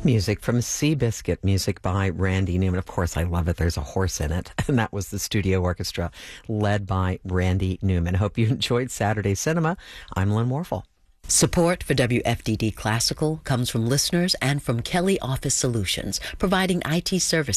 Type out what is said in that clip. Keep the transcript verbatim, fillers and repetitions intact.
music from Seabiscuit, music by Randy Newman. Of course, I love it. There's a horse in it. And that was the studio orchestra led by Randy Newman. Hope you enjoyed Saturday Cinema. I'm Lynn Warfel. Support for W F D D Classical comes from listeners and from Kelly Office Solutions, providing I T services